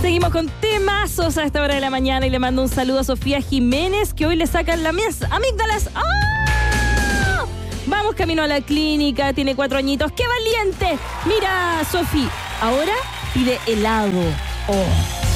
Seguimos con temazos a esta hora de la mañana y le mando un saludo a Sofía Jiménez, que hoy le sacan las amígdalas. ¡Ah! Vamos camino a la clínica, tiene 4 añitos. ¡Qué valiente! Mira, Sofi, ahora pide helado. ¡Oh!